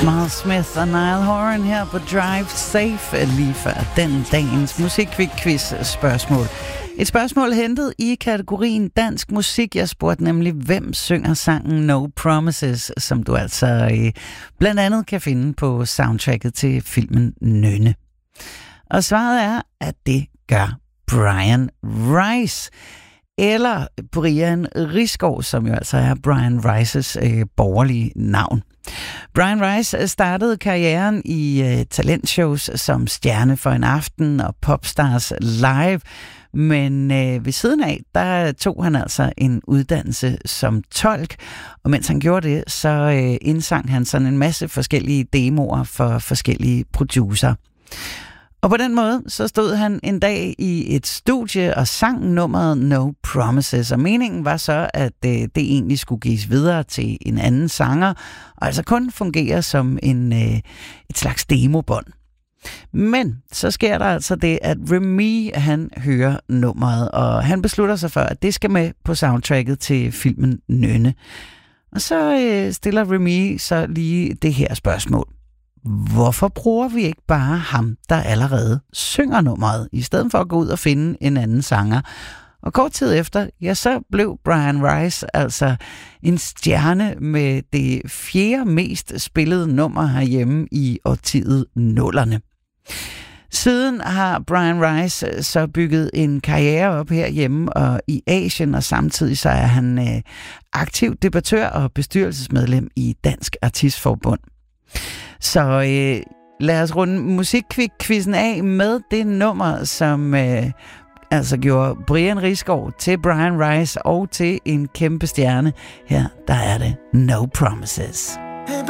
Miles Smith og Niall Horan her på Drive Safe lige før den dagens musikquiz spørgsmål. Et spørgsmål hentet i kategorien dansk musik. Jeg spurgte nemlig, hvem synger sangen No Promises, som du altså blandt andet kan finde på soundtracket til filmen Nynne. Og svaret er, at det gør Brian Rice. Eller Brian Risgaard, som jo altså er Brian Rices borgerlige navn. Brian Rice startede karrieren i talentshows som Stjerne for en aften og Popstars Live, men ved siden af, der tog han altså en uddannelse som tolk, og mens han gjorde det, så indsang han sådan en masse forskellige demoer for forskellige producer. Og på den måde, så stod han en dag i et studie og sang nummeret No Promises. Og meningen var så, at det egentlig skulle gives videre til en anden sanger, og altså kun fungere som et slags demobånd. Men så sker der altså det, at Remy, han hører nummeret, og han beslutter sig for, at det skal med på soundtracket til filmen Nynne. Og så stiller Remy så lige det her spørgsmål. Hvorfor bruger vi ikke bare ham, der allerede synger nummeret, i stedet for at gå ud og finde en anden sanger? Og kort tid efter, ja, så blev Brian Rice altså en stjerne med det 4. mest spillede nummer herhjemme i årtiet 0'erne. Siden har Brian Rice så bygget en karriere op herhjemme og i Asien, og samtidig så er han aktiv debattør og bestyrelsesmedlem i Dansk Artistforbund. Så lad os runde musikquizzen af med det nummer, som altså gjorde Brian Risgaard til Brian Rice og til en kæmpe stjerne. Her der er det No Promises.